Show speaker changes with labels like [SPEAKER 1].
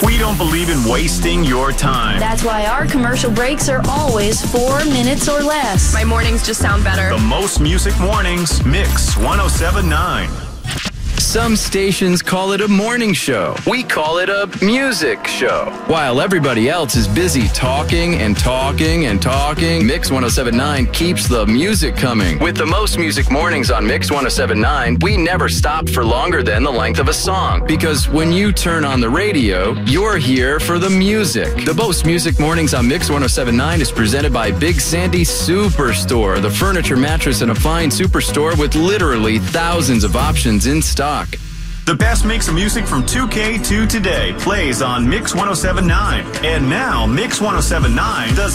[SPEAKER 1] We don't believe in wasting your time.
[SPEAKER 2] That's why our commercial breaks are always 4 minutes or less.
[SPEAKER 3] My mornings just sound better.
[SPEAKER 1] The most music mornings, Mix 107.9.
[SPEAKER 4] Some stations call it a morning show. We call it a music show. While everybody else is busy talking and talking and talking, Mix 107.9 keeps the music coming. With the most music mornings on Mix 107.9, we never stop for longer than the length of a song. Because when you turn on the radio, you're here for the music. The most music mornings on Mix 107.9 is presented by Big Sandy Superstore, the furniture, mattress, and a fine superstore with literally thousands of options in stock.
[SPEAKER 1] The best mix of music from 2K to today plays on Mix 107.9. And now, Mix 107.9 does